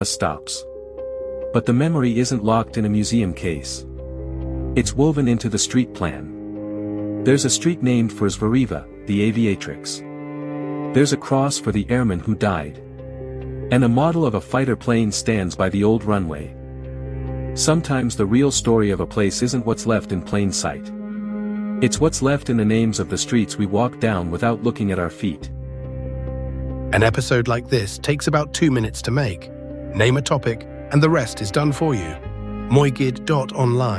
stops. But the memory isn't locked in a museum case. It's woven into the street plan. There's a street named for Zvariva, the aviatrix. There's a cross for the airman who died. And a model of a fighter plane stands by the old runway. Sometimes the real story of a place isn't what's left in plain sight. It's what's left in the names of the streets we walk down without looking at our feet. An episode like this takes about 2 minutes to make. Name a topic, and the rest is done for you. Moigid.online